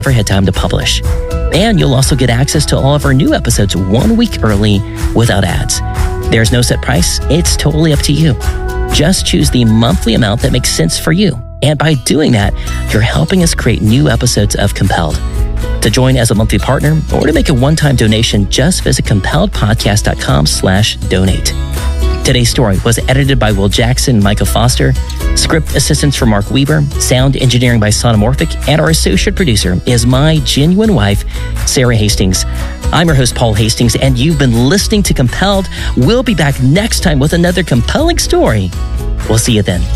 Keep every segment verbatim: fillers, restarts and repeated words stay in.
never had time to publish. And you'll also get access to all of our new episodes one week early without ads. There's no set price. It's totally up to you. Just choose the monthly amount that makes sense for you. And by doing that, you're helping us create new episodes of Compelled. To join as a monthly partner or to make a one-time donation, just visit compelledpodcast.com slash donate. Today's story was edited by Will Jackson and Micah Foster. Script assistance for Mark Weber, sound engineering by Sonomorphic, and our associate producer is my genuine wife, Sarah Hastings. I'm your host, Paul Hastings, and you've been listening to Compelled. We'll be back next time with another compelling story. We'll see you then.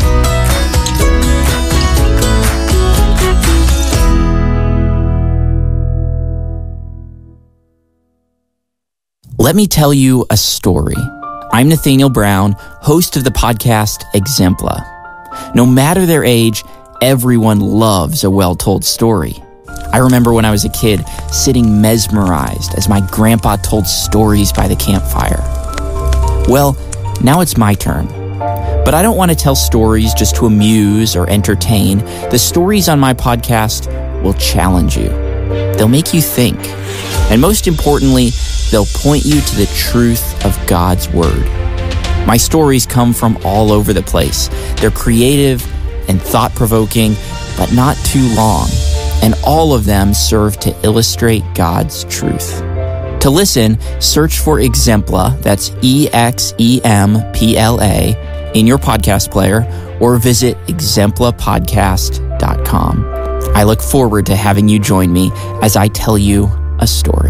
Let me tell you a story. I'm Nathaniel Brown, host of the podcast Exempla. No matter their age, everyone loves a well-told story. I remember when I was a kid, sitting mesmerized as my grandpa told stories by the campfire. Well, now it's my turn. But I don't want to tell stories just to amuse or entertain. The stories on my podcast will challenge you. They'll make you think. And most importantly, they'll point you to the truth of God's Word. My stories come from all over the place. They're creative and thought-provoking, but not too long. And all of them serve to illustrate God's truth. To listen, search for Exempla, that's E X E M P L A, in your podcast player, or visit exempla podcast dot com. I look forward to having you join me as I tell you a story.